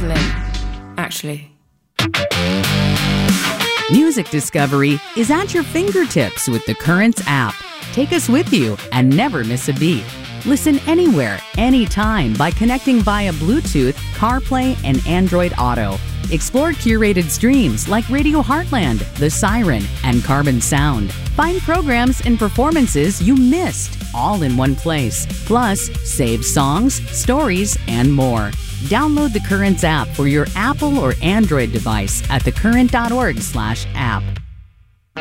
cuddling, actually. Music discovery is at your fingertips with the Currents app. Take us with you and never miss a beat. Listen anywhere, anytime by connecting via Bluetooth, CarPlay, and Android Auto. Explore curated streams like Radio Heartland, The Siren, and Carbon Sound. Find programs and performances you missed, all in one place. Plus, save songs, stories, and more. Download the Currents app for your Apple or Android device at thecurrent.org/app.